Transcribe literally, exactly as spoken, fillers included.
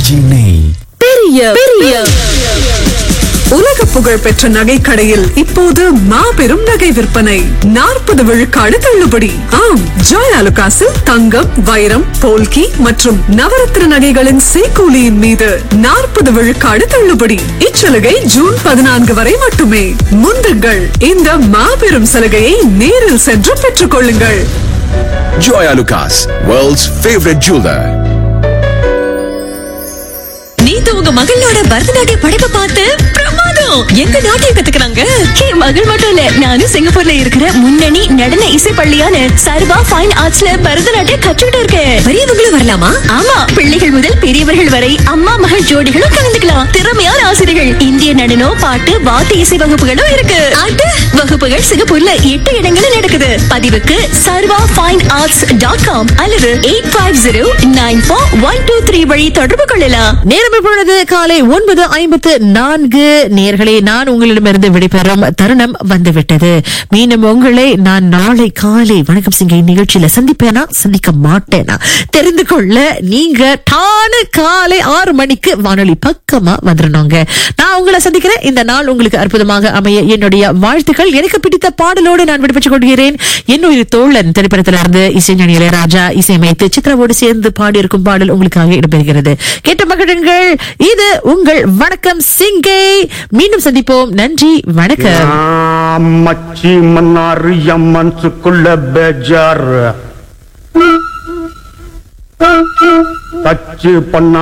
நெய். பெரிய பெரிய உலக புகழ் பெற்ற நகை கடையில் இப்போது மாபெரும் நகை விற்பனை. நாற்பது விழுக்காடு தள்ளுபடி. ஆம், ஜாய் அலுகாசில் தங்கம், வைரம், போல்கி மற்றும் நவரத்ன நகைகளின் சேக்கூலியின் மீது நாற்பது விழுக்காடு தள்ளுபடி. இச்சலுகை ஜூன் பதினான்கு வரை மட்டுமே. முந்துங்கள், இந்த மாபெரும் சலுகையை நேரில் சென்று பெற்றுக் கொள்ளுங்கள். Joy Alucas, world's favorite jeweler. நீங்க உங்க மகளோட பரதநாட்டிய படைப்பை பார்த்து பிரமாதம். எங்க நாட்டியம் கத்துக்கிறாங்க. என் மகள் மட்டும் இல்ல, நானும் சிங்கப்பூர்ல இருக்கிற முன்னணி நடன இசை பள்ளியான சர்வா ஃபைன் ஆர்ட்ஸ்ல பரதநாட்டியம் கற்றுக்கிட்டு இருக்கேன். பெரியவங்களும் வரலாமா? ஆமா, பிள்ளைகள் முதல் பெரியவர்கள் வரை அம்மா மகள் ஜோடிகளும் கலந்துக்கலாம். திறமையான ஆசிரியர்கள், இந்திய நடனம், பாட்டு, வாத்திய இசை வகுப்புகளும் இருக்கு. அட, வகுப்புகள் சிங்கப்பூர்ல எட்டு இடங்களில் நடக்குது. பதிவுக்கு சர்வா ஃபைன் ஆர்ட்ஸ் டாட் காம் அல்லது eight five zero nine four one two three வழி தொடர்பு கொள்ளலாம். நேரம் இப்பொழுது காலை ஒன்பது ஐம்பத்து நான்கு. நேர்களே, நான் உங்களிடமிருந்து விடைபெறும் தருணம் வந்துவிட்டது. மீண்டும் உங்களை நான் நாளை காலை வணக்கம் சிங்கை நிகழ்ச்சியில சந்திப்பேனா சந்திக்க மாட்டேனா தெரிந்து கொள்ள நீங்க டானு காலை ஆறு மணிக்கு வானொலி பக்கமா வந்துடணுங்க. நான் உங்களை சந்திக்கிறேன். இந்த நாள் உங்களுக்கு அற்புதமாக அமைய என்னுடைய வாழ்த்துக்கள். எனக்கு பிடித்த பாடலோடு நான் விடைபெற்றுக் கொள்கிறேன். என்னுடைய தோழன் திரைப்படத்திலிருந்து இசைஞானி இளையராஜா இசையமைத்து சித்ராவோடு சேர்ந்து பாடியிருக்கும் பாடல் உங்களுக்காக இடம்பெறுகிறது. கேட்ட மகிழுங்கள். இது உங்கள் வணக்கம் சிங்கை. மீண்டும் சந்திப்போம். நன்றி, வணக்கம். மச்சி மன்னாரு என் மனசுக்குள்ள பேஜார் தச்சு பண்ண